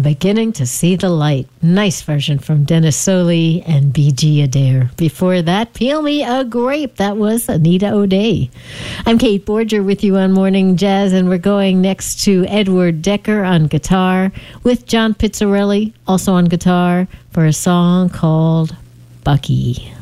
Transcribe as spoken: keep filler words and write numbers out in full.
Beginning to See the Light. Nice version from Dennis Soley and B G Adair. Before that, Peel Me a Grape. That was Anita O'Day. I'm Kate Borger with you on Morning Jazz, and we're going next to Edward Decker on guitar with John Pizzarelli also on guitar for a song called Bucky.